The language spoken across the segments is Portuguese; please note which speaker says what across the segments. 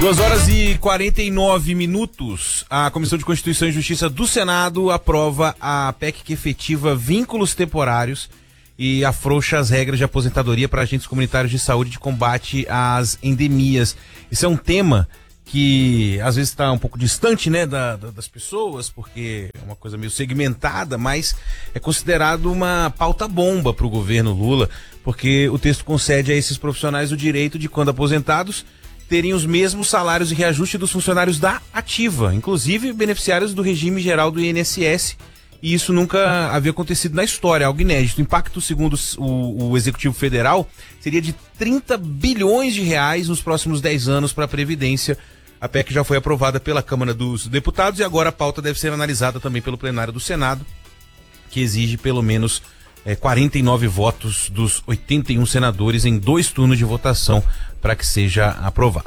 Speaker 1: 2h49. A Comissão de Constituição e Justiça do Senado aprova a PEC que efetiva vínculos temporários e afrouxa as regras de aposentadoria para agentes comunitários de saúde de combate às endemias. Isso é um tema que às vezes está um pouco distante, né, das pessoas, porque é uma coisa meio segmentada, mas é considerado uma pauta bomba para o governo Lula, porque o texto concede a esses profissionais o direito de, quando aposentados, terem os mesmos salários e reajuste dos funcionários da ativa, inclusive beneficiários do regime geral do INSS, e isso nunca havia acontecido na história, algo inédito. O impacto, segundo o Executivo Federal, seria de 30 bilhões de reais nos próximos 10 anos para a Previdência. A PEC já foi aprovada pela Câmara dos Deputados e agora a pauta deve ser analisada também pelo plenário do Senado, que exige pelo menos 49 votos dos 81 senadores em 2 turnos de votação para que seja aprovada.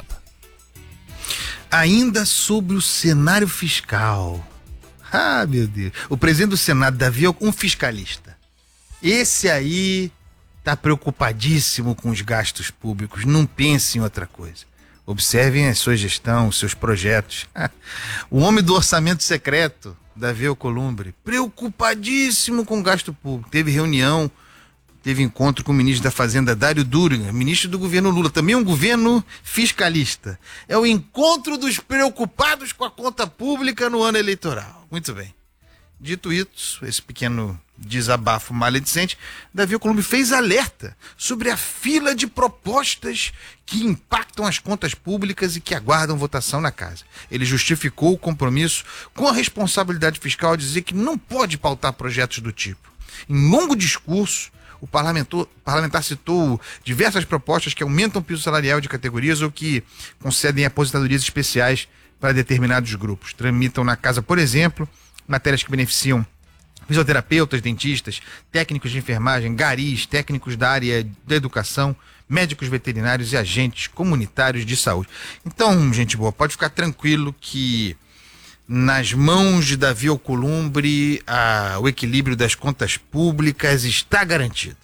Speaker 2: Ainda sobre o cenário fiscal. Ah, meu Deus. O presidente do Senado, Davi, é um fiscalista. Esse aí tá preocupadíssimo com os gastos públicos. Não pense em outra coisa. Observem a sua gestão, os seus projetos. O homem do orçamento secreto, Davi Alcolumbre, preocupadíssimo com o gasto público. Teve reunião, teve encontro com o ministro da Fazenda, Dário Duriga, ministro do governo Lula, também um governo fiscalista. É o encontro dos preocupados com a conta pública no ano eleitoral. Muito bem. Dito isso, esse pequeno desabafo maledicente, Davi Alcolumbre fez alerta sobre a fila de propostas que impactam as contas públicas e que aguardam votação na casa. Ele justificou o compromisso com a responsabilidade fiscal ao dizer que não pode pautar projetos do tipo. Em longo discurso, o parlamentar citou diversas propostas que aumentam o piso salarial de categorias ou que concedem aposentadorias especiais para determinados grupos. Tramitam na casa, por exemplo, matérias que beneficiam fisioterapeutas, dentistas, técnicos de enfermagem, garis, técnicos da área da educação, médicos veterinários e agentes comunitários de saúde. Então, gente boa, pode ficar tranquilo que nas mãos de Davi Alcolumbre o equilíbrio das contas públicas está garantido.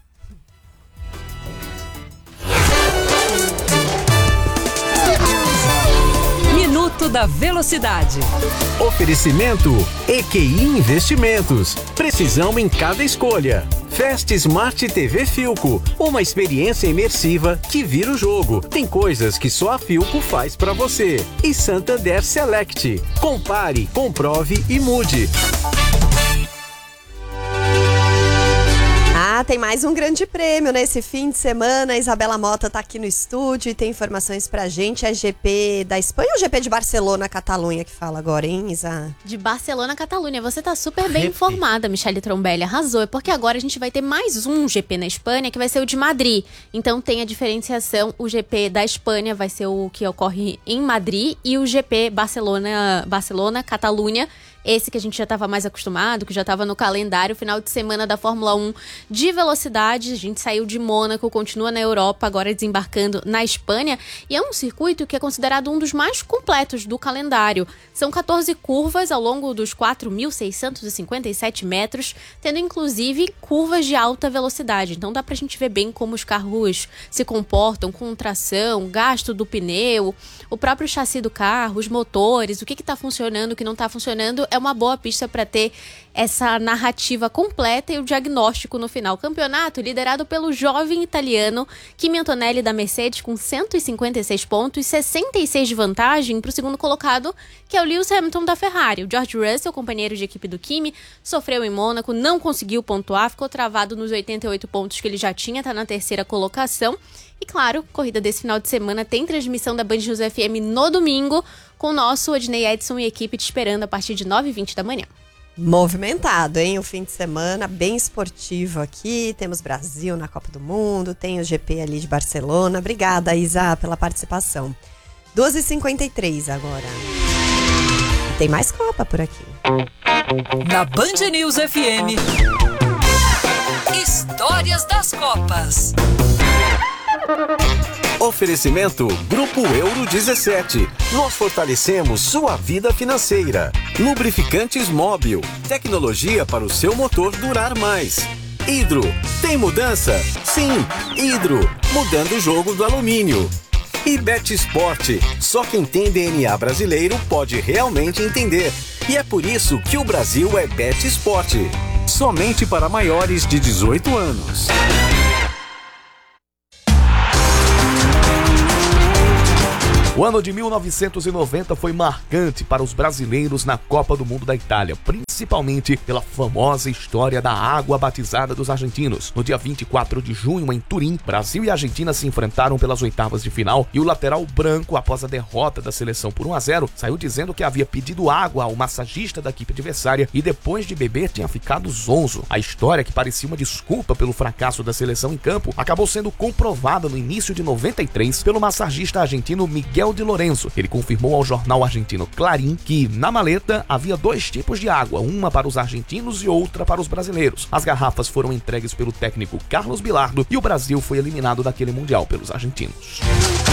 Speaker 3: Minuto da Velocidade.
Speaker 4: Oferecimento EQI Investimentos. Precisão em cada escolha. Fast Smart TV Philco. Uma experiência imersiva que vira o jogo. Tem coisas que só a Philco faz pra você. E Santander Select. Compare, comprove e mude.
Speaker 5: Tem mais um grande prêmio nesse fim de semana. A Isabela Mota tá aqui no estúdio e tem informações pra gente. É GP da Espanha ou GP de Barcelona, Catalunha que fala agora, hein, Isa?
Speaker 6: De Barcelona, Catalunha. Você tá super bem informada, Michele Trombelli. Arrasou. É porque agora a gente vai ter mais um GP na Espanha, que vai ser o de Madrid. Então tem a diferenciação. O GP da Espanha vai ser o que ocorre em Madrid e o GP Barcelona, Catalunha, esse que a gente já estava mais acostumado, que já estava no calendário, final de semana da Fórmula 1 de velocidade. A gente saiu de Mônaco, continua na Europa, agora desembarcando na Espanha. E é um circuito que é considerado um dos mais completos do calendário. São 14 curvas ao longo dos 4.657 metros, tendo inclusive curvas de alta velocidade. Então dá pra gente ver bem como os carros se comportam, com tração, gasto do pneu, o próprio chassi do carro, os motores, o que está funcionando, o que não está funcionando. É uma boa pista para ter essa narrativa completa e o diagnóstico no final. Campeonato liderado pelo jovem italiano Kimi Antonelli da Mercedes com 156 pontos, 66 de vantagem para o segundo colocado, que é o Lewis Hamilton da Ferrari. O George Russell, companheiro de equipe do Kimi, sofreu em Mônaco, não conseguiu pontuar, ficou travado nos 88 pontos que ele já tinha, está na terceira colocação. E claro, corrida desse final de semana tem transmissão da Band News FM no domingo, com o nosso Odinei Edson e equipe te esperando a partir de 9h20 da manhã.
Speaker 5: Movimentado, hein? O fim de semana bem esportivo aqui. Temos Brasil na Copa do Mundo, tem o GP ali de Barcelona. Obrigada, Isa, pela participação. 2h53 agora. Tem mais Copa por aqui.
Speaker 3: Na Band News FM, Histórias das Copas.
Speaker 4: Oferecimento Grupo Euro 17. Nós fortalecemos sua vida financeira. Lubrificantes Móbil. Tecnologia para o seu motor durar mais. Hidro. Tem mudança? Sim. Hidro. Mudando o jogo do alumínio. E BetSport, só quem tem DNA brasileiro pode realmente entender. E é por isso que o Brasil é BetSport. Somente para maiores de 18 anos.
Speaker 7: O ano de 1990 foi marcante para os brasileiros na Copa do Mundo da Itália, principalmente pela famosa história da água batizada dos argentinos. No dia 24 de junho, em Turim, Brasil e Argentina se enfrentaram pelas oitavas de final e o lateral branco, após a derrota da seleção por 1-0, saiu dizendo que havia pedido água ao massagista da equipe adversária e depois de beber tinha ficado zonzo. A história, que parecia uma desculpa pelo fracasso da seleção em campo, acabou sendo comprovada no início de 93 pelo massagista argentino Miguel de Lorenzo. Ele confirmou ao jornal argentino Clarín que na maleta havia 2 tipos de água, uma para os argentinos e outra para os brasileiros. As garrafas foram entregues pelo técnico Carlos Bilardo e o Brasil foi eliminado daquele mundial pelos argentinos.